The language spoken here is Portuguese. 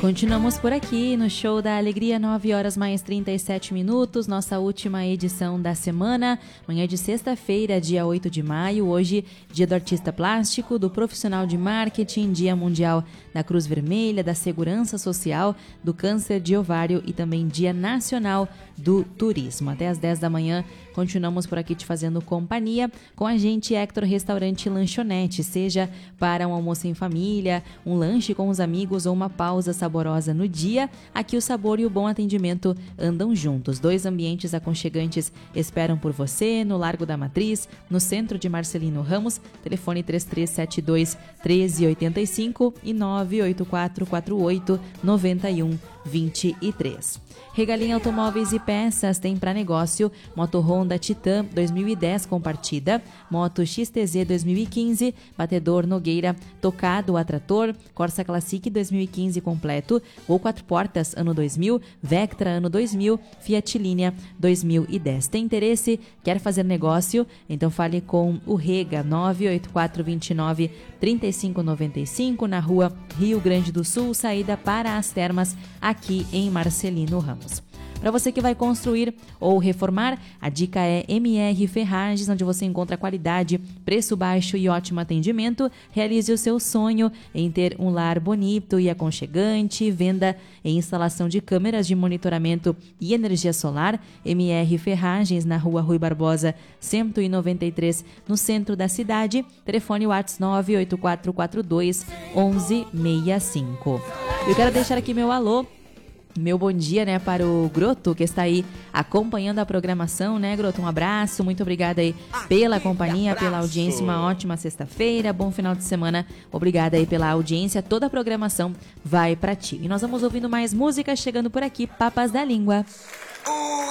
Continuamos por aqui no Show da Alegria, 9 horas mais 37 minutos, nossa última edição da semana, manhã de sexta-feira, dia 8 de maio, hoje dia do artista plástico, do profissional de marketing, dia mundial da Cruz Vermelha, da segurança social, do câncer de ovário e também dia nacional do turismo. Até às 10 da manhã, continuamos por aqui te fazendo companhia com a gente, Hector Restaurante e Lanchonete, seja para um almoço em família, um lanche com os amigos ou uma pausa saborosa no dia, aqui o sabor e o bom atendimento andam juntos. 2 ambientes aconchegantes esperam por você no Largo da Matriz, no centro de Marcelino Ramos, telefone 3372-1385 e 98448-9123. Regalinha Automóveis e Peças tem para negócio moto Honda Titan 2010 com partida, moto XTZ 2015, batedor Nogueira tocado a trator, Corsa Classic 2015 completo ou 4 portas ano 2000, Vectra ano 2000, Fiat Linea 2010. Tem interesse? Quer fazer negócio? Então fale com o Rega 98429-3595 na rua Rio Grande do Sul, saída para as Termas, aqui em Marcelino Ramos. Para você que vai construir ou reformar, a dica é MR Ferragens, onde você encontra qualidade, preço baixo e ótimo atendimento. Realize o seu sonho em ter um lar bonito e aconchegante. Venda e instalação de câmeras de monitoramento e energia solar. MR Ferragens, na rua Rui Barbosa, 193, no centro da cidade. Telefone WhatsApp 98442-1165. Eu quero deixar aqui meu alô, meu bom dia, né, para o Groto, que está aí acompanhando a programação, né, Groto? Um abraço, muito obrigada aí pela companhia, pela audiência, uma ótima sexta-feira, bom final de semana, obrigada aí pela audiência, toda a programação vai para ti. E nós vamos ouvindo mais música chegando por aqui, Papas da Língua.